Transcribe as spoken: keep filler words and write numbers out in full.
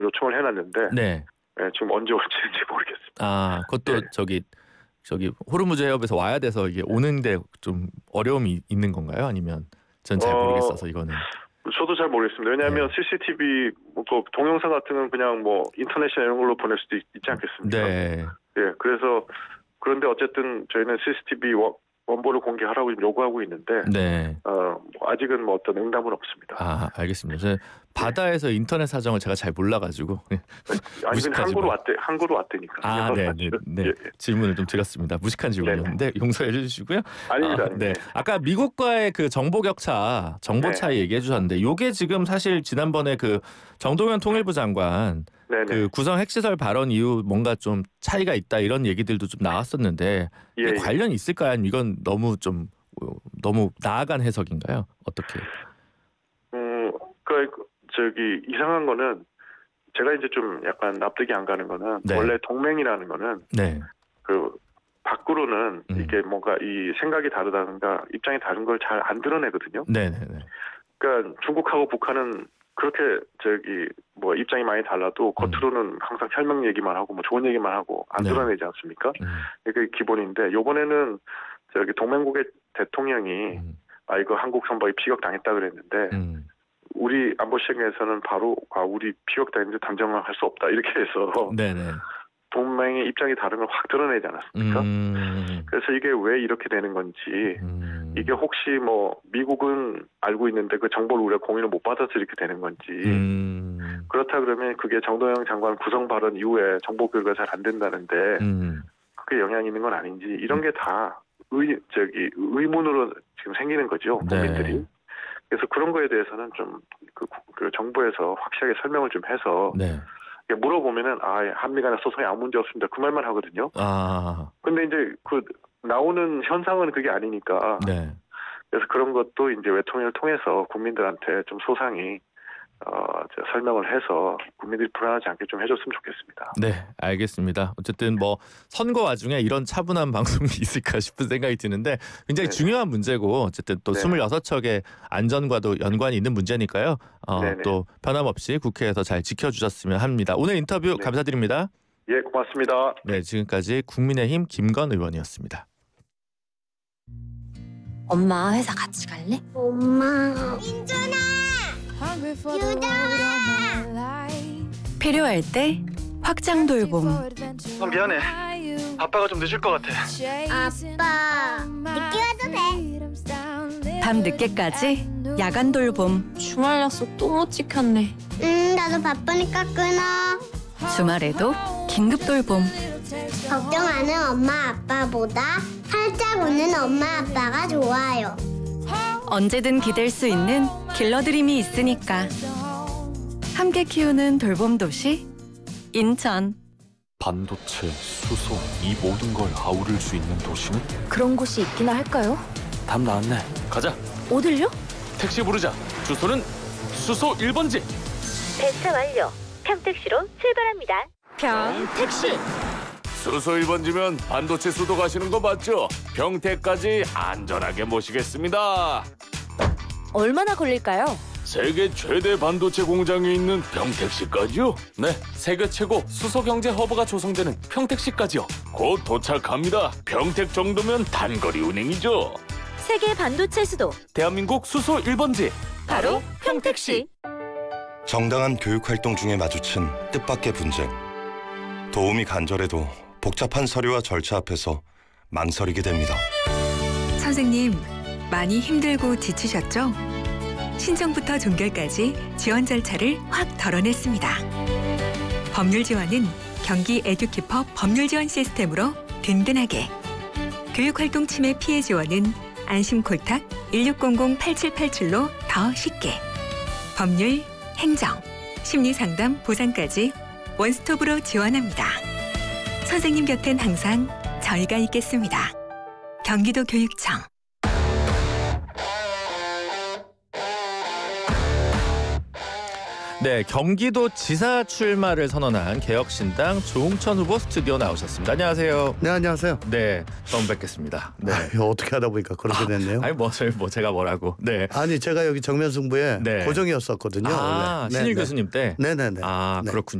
요청을 해놨는데 네. 네, 지금 언제 올지 모르겠습니다. 아, 그것도 네. 저기 저기 호르무즈 해협에서 와야 돼서 이게 오는데 좀 어려움이 있는 건가요? 아니면 전 잘 어, 모르겠어서 이거는. 저도 잘 모르겠습니다. 왜냐하면 네. 씨씨티비 뭐, 그 동영상 같은 건 그냥 뭐 인터넷이나 이런 걸로 보낼 수도 있, 있지 않겠습니까? 네. 예, 그래서 그런데 어쨌든 저희는 씨씨티비 원, 원본을 공개하라고 요구하고 있는데 네. 어, 뭐 아직은 뭐 어떤 응답은 없습니다. 아, 알겠습니다. 저 바다에서 인터넷 사정을 제가 잘 몰라가지고 아니 근데 한국으로 무식하지만. 왔대 한국으로 왔다니까. 아, 네, 네, 네. 예, 예. 질문을 좀 드렸습니다. 무식한 질문이었는데 용서해 주시고요. 아닙니다, 아, 아닙니다. 네. 아까 미국과의 그 정보 격차, 정보 네. 차이 얘기해 주셨는데 요게 지금 사실 지난번에 그 정동현 통일부 장관 네네. 그 구성 핵시설 발언 이후 뭔가 좀 차이가 있다 이런 얘기들도 좀 나왔었는데 예, 이게 예. 관련이 있을까요? 아니면 이건 너무 좀 너무 나아간 해석인가요? 어떻게? 음, 그 저기 이상한 거는 제가 이제 좀 약간 납득이 안 가는 거는 네. 원래 동맹이라는 거는 네. 그 밖으로는 음. 이게 뭔가 이 생각이 다르다든가 입장이 다른 걸 잘 안 드러내거든요. 네, 네, 네. 그러니까 중국하고 북한은 그렇게 저기 뭐 입장이 많이 달라도 겉으로는 항상 혈맹 얘기만 하고 뭐 좋은 얘기만 하고 안 네. 드러내지 않습니까? 음. 이게 기본인데 이번에는 저기 동맹국의 대통령이 음. 아 이거 한국 선박이 피격당했다 그랬는데 음. 우리 안보실에서는 바로 아 우리 피격당했는데 단정을 할 수 없다 이렇게 해서 네, 네. 동맹의 입장이 다른 걸 확 드러내지 않았습니까? 음. 그래서 이게 왜 이렇게 되는 건지 음. 이게 혹시 뭐 미국은 알고 있는데 그 정보를 우리가 공유를 못 받아서 이렇게 되는 건지 음. 그렇다 그러면 그게 정동영 장관 구성 발언 이후에 정보 교류가 잘 안 된다는데 음. 그게 영향이 있는 건 아닌지 이런 게 다 의 저기 의문으로 지금 생기는 거죠 국민들이. 네. 그래서 그런 거에 대해서는 좀 그 그 정부에서 확실하게 설명을 좀 해서 네. 물어보면은 아 한미 간의 소송에 아무 문제 없습니다 그 말만 하거든요. 아. 근데 이제 그 나오는 현상은 그게 아니니까. 네. 그래서 그런 것도 이제 외통위를 통해서 국민들한테 좀 소상히 어, 저 설명을 해서 국민들이 불안하지 않게 좀 해줬으면 좋겠습니다. 네, 알겠습니다. 어쨌든 뭐 선거 와중에 이런 차분한 방송이 있을까 싶은 생각이 드는데 굉장히 네네. 중요한 문제고 어쨌든 또 네. 스물여섯 척의 안전과도 연관이 있는 문제니까요. 어, 네네. 또 변함없이 국회에서 잘 지켜주셨으면 합니다. 오늘 인터뷰 네. 감사드립니다. 예, 고맙습니다. 네, 지금까지 국민의힘 김건 의원이었습니다. 엄마 회사 같이 갈래? 엄마. 민준아! 필요할 때 확장 돌봄. 어, 미안해. 아빠가 좀 늦을 것 같아. 아빠, 늦게 와도 돼? 밤 늦게까지 야간 돌봄. 주말 약속 또 못 지켰네. 응, 나도 바쁘니까 끊어. 주말에도 긴급 돌봄. 걱정하는 엄마 아빠보다 활짝 웃는 엄마 아빠가 좋아요. 언제든 기댈 수 있는 길러드림이 있으니까. 함께 키우는 돌봄 도시 인천. 반도체, 수소, 이 모든 걸 아우를 수 있는 도시는? 그런 곳이 있기나 할까요? 답 나왔네. 가자. 어딜요? 택시 부르자. 주소는 수소 일 번지. 배차 완료. 평택시로 출발합니다. 택시. 수소 일 번지면 반도체 수도 가시는 거 맞죠? 평택까지 안전하게 모시겠습니다. 얼마나 걸릴까요? 세계 최대 반도체 공장이 있는 평택시까지요? 네, 세계 최고 수소 경제 허브가 조성되는 평택시까지요. 곧 도착합니다. 평택 정도면 단거리 운행이죠. 세계 반도체 수도 대한민국 수소 일 번지 바로 평택시. 정당한 교육활동 중에 마주친 뜻밖의 분쟁. 도움이 간절해도 복잡한 서류와 절차 앞에서 망설이게 됩니다. 선생님, 많이 힘들고 지치셨죠? 신청부터 종결까지 지원 절차를 확 덜어냈습니다. 법률 지원은 경기 에듀키퍼 법률 지원 시스템으로 든든하게. 교육활동 침해 피해 지원은 안심콜탁 일육공공 팔칠팔칠로 더 쉽게. 법률, 행정, 심리상담, 보상까지 원스톱으로 지원합니다. 선생님 곁엔 항상 저희가 있겠습니다. 경기도 교육청. 네, 경기도 지사 출마를 선언한 개혁신당 조홍천 후보 스튜디오 나오셨습니다. 안녕하세요. 네, 안녕하세요. 네, 처음 뵙겠습니다. 네. 아유, 어떻게 하다 보니까 그렇게 됐네요. 아니 뭐 저희 뭐 제가 뭐라고. 네. 아니 제가 여기 정면승부에 네. 고정이었었거든요. 아, 원래. 신일 네, 교수님 때. 네네네. 아, 네. 그렇군요.